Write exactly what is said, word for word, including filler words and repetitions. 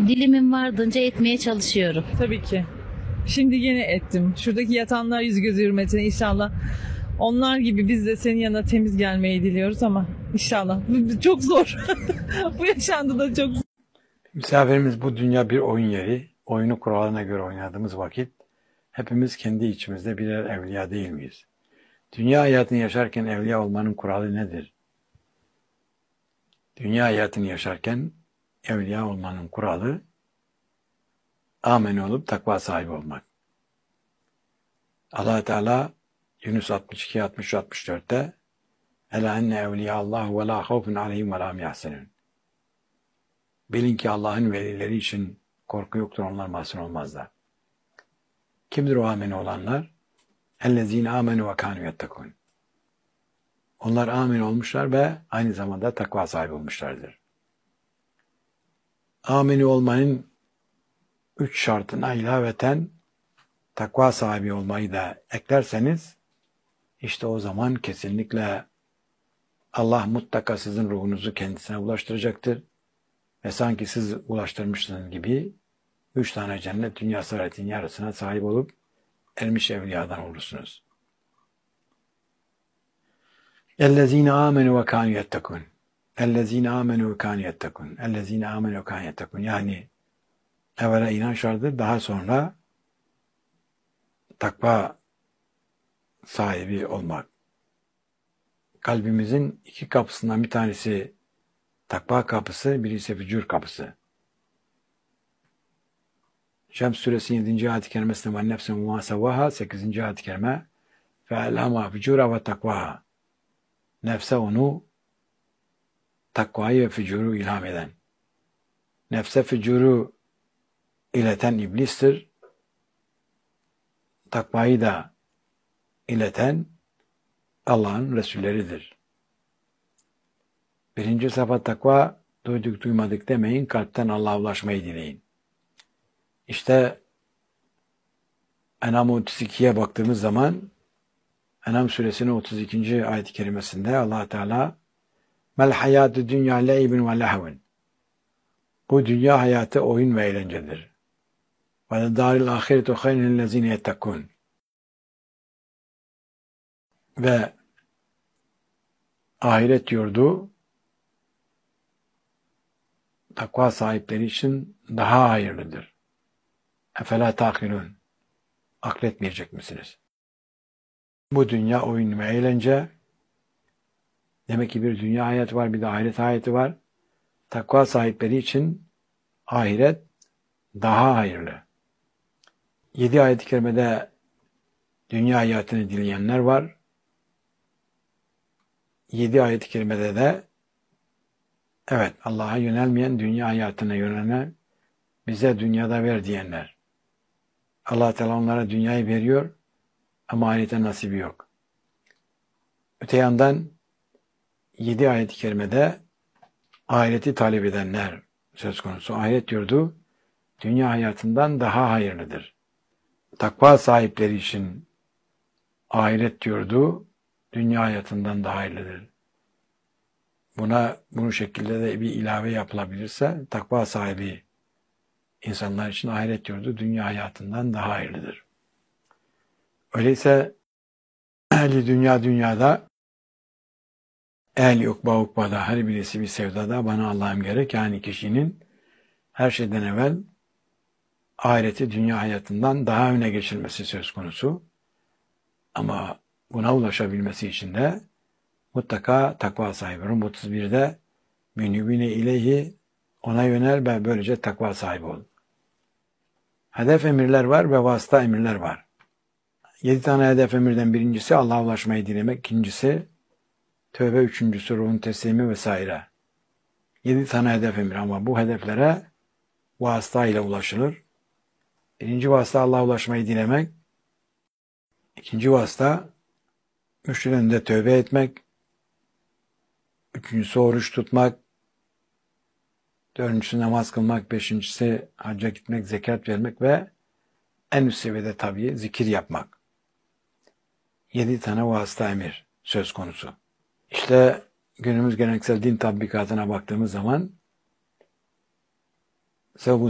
Dilimin vardığınca etmeye çalışıyorum. Tabii ki. Şimdi yine ettim. Şuradaki yatanlar yüz gözü hürmetine inşallah. Onlar gibi biz de senin yanına temiz gelmeyi diliyoruz ama inşallah. Çok zor. Bu yaşandı da çok zor. Misafirimiz bu dünya bir oyun yeri. Oyunu kuralına göre oynadığımız vakit hepimiz kendi içimizde birer evliya değil miyiz? Dünya hayatını yaşarken evliya olmanın kuralı nedir? Dünya hayatını yaşarken evliya olmanın kuralı amen olup takva sahibi olmak. Allah Teala Yunus altmış iki altmış altmış dörtte Ela enne evliya Allah ve la havfun aleyhim ve la hum yahzenun. Bilin ki Allah'ın velileri için korku yoktur, onlar mahzun olmazlar. Kimdir o amin olanlar? Ellezine amenu ve kanu yettekun. Onlar amin olmuşlar ve aynı zamanda takva sahibi olmuşlardır. Amin olmanın üç şartına ilaveten takva sahibi olmayı da eklerseniz işte o zaman kesinlikle Allah mutlaka sizin ruhunuzu kendisine ulaştıracaktır. Ve sanki siz ulaştırmışsınız gibi üç tane cennet dünya saadetin yarısına sahip olup ermiş evliyadan olursunuz. Ellezine amenu ve kanu yettekun. Ellezine amenu ve kanu yettekun. Ellezine amenu ve kanu yettekun. Yani evvela inanç vardır, daha sonra takva sahibi olmak. Kalbimizin iki kapısından bir tanesi takva kapısı, birisi fücur kapısı. Şems suresi yedinci ayet-i kerimesinde ve nefsin ve sevvaha sekizinci ayet-i kerime fe'elhama fücura ve takvaha. Nefse onu takvayı ve fücuru ilham eden. Nefse fücuru ileten iblistir. Takvayı da ileten Allah'ın Resulleridir. Birinci sıfat takva, duyduk duymadık demeyin, kalpten Allah'a ulaşmayı dileyin. İşte En'am otuz ikiye baktığımız zaman En'am suresinin otuz ikinci ayet-i kerimesinde Allah Teala Mel hayatü dünya leybün ve lehvün. Bu dünya hayatı oyun ve eğlencedir. Ve daril ahiretu hayrun lillezine yettekûn. Ve ahiret yurdu takva sahipleri için daha hayırlıdır. Efela takilun. Akletmeyecek misiniz? Bu dünya oyun ve eğlence. Demek ki bir dünya hayatı var, bir de ahiret hayatı var. Takva sahipleri için ahiret daha hayırlı. Yedi ayet-i kerimede dünya hayatını dileyenler var. Yedi ayet-i kerimede de evet, Allah'a yönelmeyen, dünya hayatına yönelen, bize dünyada ver diyenler. Allah Teala onlara dünyayı veriyor ama ahirete nasibi yok. Öte yandan yedi ayet-i kerimede ahireti talep edenler söz konusu. Ahiret yurdu dünya hayatından daha hayırlıdır. Takva sahipleri için ahiret yurdu dünya hayatından daha hayırlıdır. Buna bu şekilde de bir ilave yapılabilirse takva sahibi insanlar için ahiret yurdu dünya hayatından daha hayırlıdır. Öyleyse ehli dünya dünyada, ehli ukba ukbada, her birisi bir sevdada, bana Allah'ım gerek. Yani kişinin her şeyden evvel ahireti dünya hayatından daha öne geçirmesi söz konusu. Ama buna ulaşabilmesi için de mutlaka takva sahibi. Rum otuz birde münibine ileyhi, ona yönel ve böylece takva sahibi ol. Hedef emirler var ve vasıta emirler var. Yedi tane hedef emirden birincisi Allah'a ulaşmayı dilemek, ikincisi tövbe, üçüncüsü ruhun teslimi vesaire. Yedi tane hedef emir ama bu hedeflere vasıta ile ulaşılır. Birinci vasıta Allah'a ulaşmayı dilemek. İkinci vasıta müşrinin önünde tövbe etmek. Üçüncüsü oruç tutmak. Dördüncüsü namaz kılmak. Beşincisi hacca gitmek, zekat vermek ve en üst seviyede tabii zikir yapmak. Yedi tane vasıta emir söz konusu. İşte günümüz geleneksel din tatbikatına baktığımız zaman